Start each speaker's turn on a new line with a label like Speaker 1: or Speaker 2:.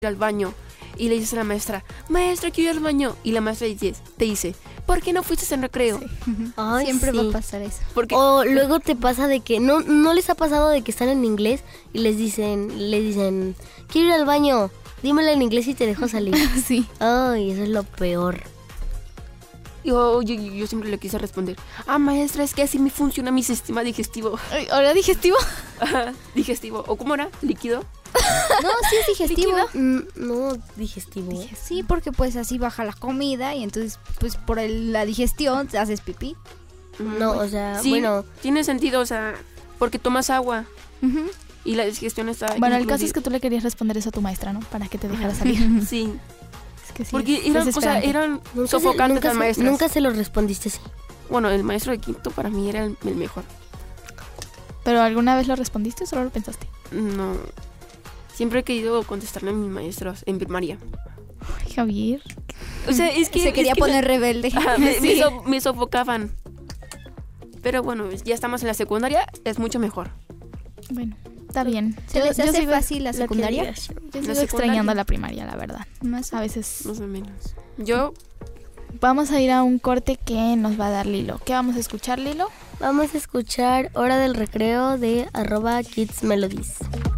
Speaker 1: ir al baño. Y le dices a la maestra, maestra, quiero ir al baño. Y la maestra te dice, ¿por qué no fuiste en recreo?
Speaker 2: Sí.
Speaker 3: Ay,
Speaker 2: Siempre
Speaker 3: sí.
Speaker 2: va a pasar eso.
Speaker 1: Porque
Speaker 3: O luego te pasa de que no les ha pasado de que están en inglés y les dicen, quiero ir al baño, dímelo en inglés y te dejo salir.
Speaker 2: Sí.
Speaker 3: Ay, eso es lo peor.
Speaker 1: yo siempre le quise responder, maestra, es que así me funciona mi sistema digestivo.
Speaker 2: Ay, ¿ahora digestivo?
Speaker 1: Digestivo. ¿O cómo era? ¿Líquido?
Speaker 2: No, sí es digestivo.
Speaker 3: No, digestivo.
Speaker 2: Sí, porque pues así baja la comida y entonces pues por la digestión te haces pipí.
Speaker 3: No, o sea,
Speaker 1: Sí,
Speaker 3: bueno,
Speaker 1: tiene sentido, o sea, porque tomas agua y la digestión está...
Speaker 4: Bueno, el caso es que tú le querías responder eso a tu maestra, ¿no? Para que te dejara salir.
Speaker 1: Sí,
Speaker 4: Es que sí,
Speaker 1: porque
Speaker 4: es
Speaker 1: eran
Speaker 3: nunca
Speaker 1: sofocantes las maestras.
Speaker 3: nunca se lo respondiste así.
Speaker 1: Bueno, el maestro de quinto para mí era el mejor.
Speaker 4: ¿Pero alguna vez lo respondiste o solo lo pensaste?
Speaker 1: No, siempre he querido contestarle a mis maestros en primaria.
Speaker 4: Ay, Javier.
Speaker 1: O sea, es que...
Speaker 2: Se quería poner rebelde.
Speaker 1: me sofocaban. Pero bueno, ya estamos en la secundaria, es mucho mejor.
Speaker 4: Bueno, está bien.
Speaker 2: ¿Se les hace
Speaker 4: sigo,
Speaker 2: fácil la secundaria?
Speaker 4: yo sigo
Speaker 1: secundaria.
Speaker 4: extrañando la primaria, la verdad. Más a veces.
Speaker 1: Más o menos. Yo...
Speaker 4: Vamos a ir a un corte que nos va a dar Lilo. ¿Qué vamos a escuchar, Lilo?
Speaker 3: Vamos a escuchar Hora del Recreo de @KidsMelodies.